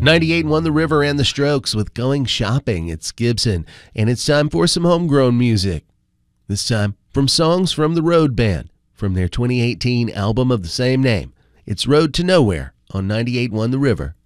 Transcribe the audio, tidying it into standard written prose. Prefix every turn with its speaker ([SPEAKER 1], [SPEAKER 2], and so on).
[SPEAKER 1] 98.1 The River and the Strokes with Going Shopping. It's Gibson, and it's time for some homegrown music. This time from Songs from the Road Band, from their 2018 album of the same name. It's Road to Nowhere on 98.1 The River.